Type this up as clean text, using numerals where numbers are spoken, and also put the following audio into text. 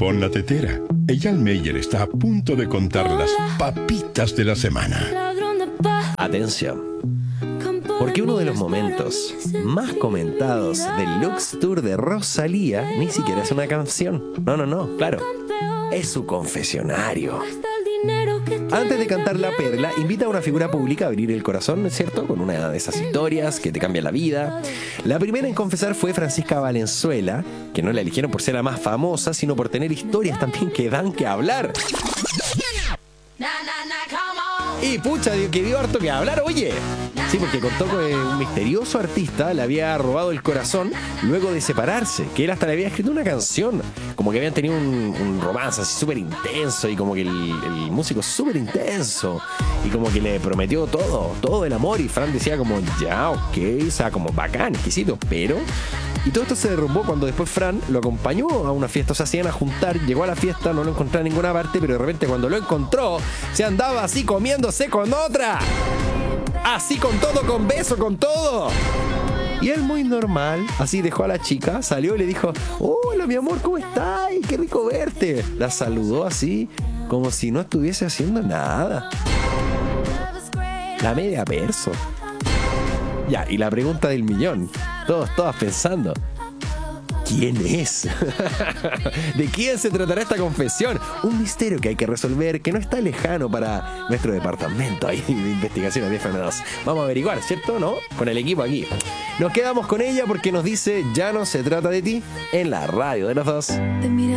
Pon la tetera. Eyal Meyer está a punto de contar las papitas de la semana. Atención, porque uno de los momentos más comentados del Lux Tour de Rosalía ni siquiera es una canción. No, claro, es su confesionario. Antes de cantar La Perla, invita a una figura pública a abrir el corazón, ¿es cierto? Con una de esas historias que te cambian la vida. La primera en confesar fue Francisca Valenzuela, que no la eligieron por ser la más famosa, sino por tener historias también que dan que hablar. Y pucha, que dio harto que hablar, oye. Sí, porque contó que un misterioso artista le había robado el corazón luego de separarse, que él hasta le había escrito una canción, como que habían tenido un romance así súper intenso, y como que el músico súper intenso, y como que le prometió todo el amor, y Fran decía como, ya, ok, o sea, como bacán, exquisito, pero... Y todo esto se derrumbó cuando después Fran lo acompañó a una fiesta, o sea, se iban a juntar, llegó a la fiesta, no lo encontró en ninguna parte, pero de repente cuando lo encontró, se andaba así comiéndose con otra. Así con todo, con beso, con todo. Y él muy normal, así dejó a la chica, salió y le dijo, hola mi amor, ¿cómo estás? Qué rico verte. La saludó así, como si no estuviese haciendo nada. La media verso. Ya, y la pregunta del millón. Todas pensando, ¿quién es? ¿De quién se tratará esta confesión? Un misterio que hay que resolver, que no está lejano para nuestro departamento ahí de investigaciones de FM2. Vamos a averiguar, ¿cierto? ¿No? Con el equipo aquí. Nos quedamos con ella porque nos dice, ya no se trata de ti, en la radio de los dos.